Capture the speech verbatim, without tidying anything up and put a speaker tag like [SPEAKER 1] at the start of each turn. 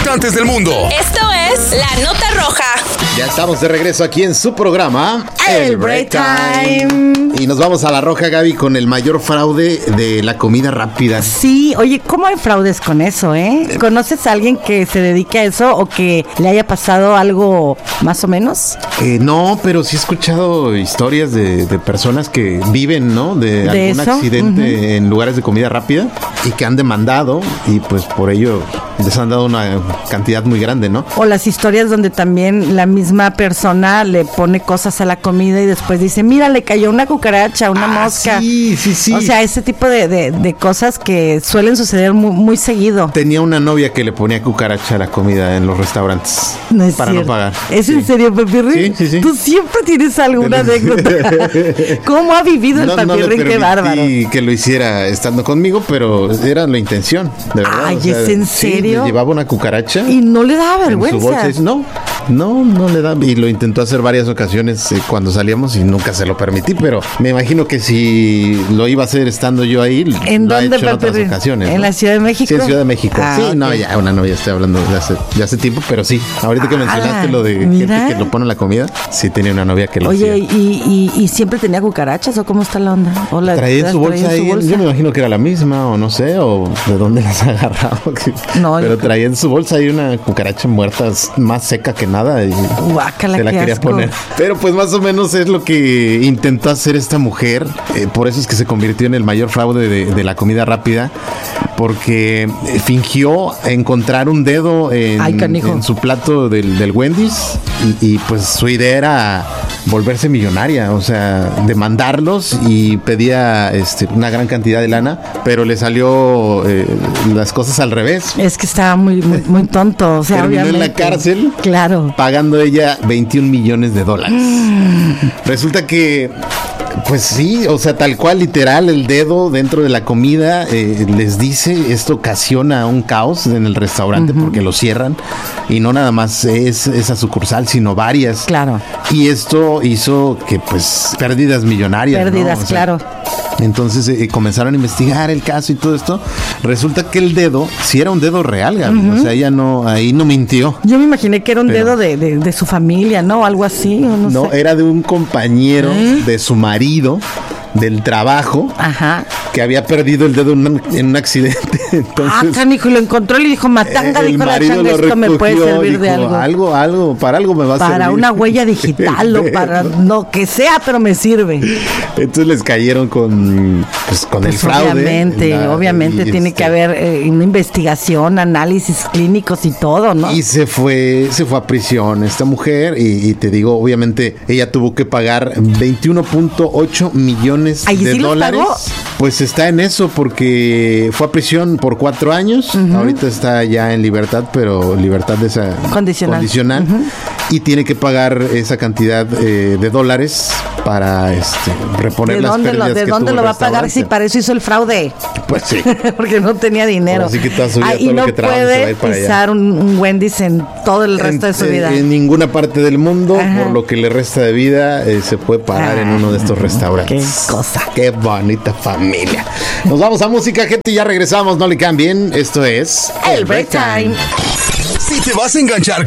[SPEAKER 1] importantes del mundo.
[SPEAKER 2] Esto es La Nota Roja.
[SPEAKER 3] Ya estamos de regreso aquí en su programa
[SPEAKER 4] El Break Time.
[SPEAKER 3] Y nos vamos a la roja, Gaby, con el mayor fraude de la comida rápida.
[SPEAKER 4] Sí, oye, ¿cómo hay fraudes con eso, eh? ¿Conoces a alguien que se dedique a eso o que le haya pasado algo más o menos?
[SPEAKER 3] Eh, no, pero sí he escuchado historias de, de personas que viven, ¿no? De,
[SPEAKER 4] ¿De
[SPEAKER 3] algún
[SPEAKER 4] eso?
[SPEAKER 3] accidente
[SPEAKER 4] Uh-huh.
[SPEAKER 3] en lugares de comida rápida y que han demandado y pues por ello les han dado una cantidad muy grande, ¿no?
[SPEAKER 4] O las historias donde también la misma persona le pone cosas a la comida y después dice, mira, le cayó una cucaracha, una
[SPEAKER 3] Ah,
[SPEAKER 4] mosca.
[SPEAKER 3] sí, sí, sí.
[SPEAKER 4] O sea, ese tipo de, de, de cosas que suelen suceder muy, muy seguido.
[SPEAKER 3] Tenía una novia que le ponía cucaracha a la comida en los restaurantes
[SPEAKER 4] No es
[SPEAKER 3] para
[SPEAKER 4] cierto.
[SPEAKER 3] no pagar.
[SPEAKER 4] ¿Es
[SPEAKER 3] Sí.
[SPEAKER 4] en serio, Papirri?
[SPEAKER 3] Sí, sí, sí.
[SPEAKER 4] Tú siempre tienes alguna anécdota. ¿Cómo ha vivido el
[SPEAKER 3] No, no le
[SPEAKER 4] Papirri? Qué
[SPEAKER 3] permití
[SPEAKER 4] bárbaro.
[SPEAKER 3] que lo hiciera estando conmigo, pero era la intención, de verdad.
[SPEAKER 4] Ay,
[SPEAKER 3] o sea,
[SPEAKER 4] ¿es en
[SPEAKER 3] sí,
[SPEAKER 4] serio?
[SPEAKER 3] le llevaba una cucaracha
[SPEAKER 4] Y no le da
[SPEAKER 3] en su
[SPEAKER 4] vergüenza.
[SPEAKER 3] bolsa y dice, no, no, no le da. Y lo intentó hacer varias ocasiones eh, cuando salíamos y nunca se lo permití, pero me imagino que si lo iba a hacer estando yo ahí,
[SPEAKER 4] ¿En
[SPEAKER 3] lo ha
[SPEAKER 4] dónde,
[SPEAKER 3] hecho en otras
[SPEAKER 4] Papirri?
[SPEAKER 3] ocasiones.
[SPEAKER 4] ¿En
[SPEAKER 3] ¿no?
[SPEAKER 4] la Ciudad de México?
[SPEAKER 3] Sí, en Ciudad de México.
[SPEAKER 4] Ah,
[SPEAKER 3] sí,
[SPEAKER 4] ok.
[SPEAKER 3] no, ya una novia, estoy hablando de hace, de hace tiempo, pero sí. Ahorita que
[SPEAKER 4] Ah,
[SPEAKER 3] mencionaste lo de
[SPEAKER 4] mira.
[SPEAKER 3] gente que lo pone en la comida, sí tenía una novia que lo
[SPEAKER 4] Oye,
[SPEAKER 3] hacía.
[SPEAKER 4] ¿y, y, ¿y siempre tenía cucarachas o cómo está la onda? ¿O la,
[SPEAKER 3] Traía en
[SPEAKER 4] las
[SPEAKER 3] su bolsa
[SPEAKER 4] traía en
[SPEAKER 3] ahí,
[SPEAKER 4] su bolsa?
[SPEAKER 3] yo me imagino que era la misma, o no sé, o de dónde las ha agarrado.
[SPEAKER 4] No,
[SPEAKER 3] Pero
[SPEAKER 4] yo-
[SPEAKER 3] traía en su bolsa ahí una cucaracha muerta, más seca que nada, y
[SPEAKER 4] Guácala,
[SPEAKER 3] se la
[SPEAKER 4] qué
[SPEAKER 3] quería
[SPEAKER 4] asco.
[SPEAKER 3] poner. Pero pues más o menos es lo que intentó hacer esta mujer, eh, por eso es que se convirtió en el mayor fraude de, de la comida rápida, porque eh, fingió encontrar un dedo en,
[SPEAKER 4] Ay, canijo.
[SPEAKER 3] en su plato del, del Wendy's, y, y pues su idea era volverse millonaria, o sea, demandarlos y pedía este, una gran cantidad de lana, pero le salió eh, las cosas al revés.
[SPEAKER 4] Es que estaba muy, muy, muy tonto. O sea,
[SPEAKER 3] Terminó en
[SPEAKER 4] obviamente.
[SPEAKER 3] la cárcel.
[SPEAKER 4] Claro.
[SPEAKER 3] Pagando ella veintiún millones de dólares. Resulta que, pues sí, o sea, tal cual, literal, el dedo dentro de la comida eh, les dice, esto ocasiona un caos en el restaurante uh-huh. porque lo cierran y no nada más es esa sucursal, sino varias.
[SPEAKER 4] Claro.
[SPEAKER 3] Y esto hizo que, pues, pérdidas millonarias.
[SPEAKER 4] Pérdidas,
[SPEAKER 3] ¿no? O sea,
[SPEAKER 4] claro.
[SPEAKER 3] Entonces eh, comenzaron a investigar el caso y todo esto. Resulta que el dedo, sí era un dedo real, Gaby. Uh-huh. O sea, ella no, ahí no mintió.
[SPEAKER 4] Yo me imaginé que era un
[SPEAKER 3] Pero,
[SPEAKER 4] dedo de, de, de su familia, ¿no? O algo así, o no,
[SPEAKER 3] no
[SPEAKER 4] sé.
[SPEAKER 3] era de un compañero
[SPEAKER 4] ¿Eh?
[SPEAKER 3] de su marido del trabajo.
[SPEAKER 4] Ajá.
[SPEAKER 3] Que había perdido el dedo en un, en un accidente. Entonces,
[SPEAKER 4] ah, canijo, y lo encontró y le dijo, matanga,
[SPEAKER 3] el
[SPEAKER 4] dijo la
[SPEAKER 3] marido
[SPEAKER 4] changa,
[SPEAKER 3] lo
[SPEAKER 4] esto me puede
[SPEAKER 3] recogió,
[SPEAKER 4] servir de
[SPEAKER 3] dijo,
[SPEAKER 4] algo.
[SPEAKER 3] Algo, algo, para algo me va a
[SPEAKER 4] para
[SPEAKER 3] servir.
[SPEAKER 4] Para una huella digital o para lo que sea, pero me sirve.
[SPEAKER 3] Entonces les cayeron con, pues, con
[SPEAKER 4] pues
[SPEAKER 3] el fraude.
[SPEAKER 4] Obviamente, la, obviamente tiene este, que haber eh, una investigación, análisis clínicos y todo, ¿no?
[SPEAKER 3] Y se fue, se fue a prisión esta mujer y, y te digo, obviamente ella tuvo que pagar veintiuno punto ocho millones
[SPEAKER 4] ¿Ahí
[SPEAKER 3] de
[SPEAKER 4] sí
[SPEAKER 3] dólares.
[SPEAKER 4] Pagó?
[SPEAKER 3] Pues está en eso porque fue a prisión por cuatro años. Uh-huh. Ahorita está ya en libertad, pero libertad de esa
[SPEAKER 4] condicional.
[SPEAKER 3] condicional uh-huh. Y tiene que pagar esa cantidad eh, de dólares para este, reponer
[SPEAKER 4] ¿De
[SPEAKER 3] las
[SPEAKER 4] dónde
[SPEAKER 3] pérdidas
[SPEAKER 4] lo, ¿De
[SPEAKER 3] que
[SPEAKER 4] dónde
[SPEAKER 3] tuvo
[SPEAKER 4] lo
[SPEAKER 3] el
[SPEAKER 4] va a pagar si para eso hizo el fraude?
[SPEAKER 3] Pues sí.
[SPEAKER 4] Porque no tenía dinero.
[SPEAKER 3] Así que toda su vida,
[SPEAKER 4] ah,
[SPEAKER 3] todo
[SPEAKER 4] y
[SPEAKER 3] lo
[SPEAKER 4] no
[SPEAKER 3] que trabaja se va a ir
[SPEAKER 4] puede
[SPEAKER 3] para
[SPEAKER 4] pisar un, un Wendy's en todo el resto
[SPEAKER 3] en,
[SPEAKER 4] de su vida.
[SPEAKER 3] En ninguna parte del mundo, ajá. Por lo que le resta de vida, eh, se puede parar ah, en uno de estos restaurantes.
[SPEAKER 4] Qué cosa.
[SPEAKER 3] Qué bonita familia. Nos vamos a música, gente, y ya regresamos. No le cambien. Esto es
[SPEAKER 4] El Break Time.
[SPEAKER 1] Si te vas a enganchar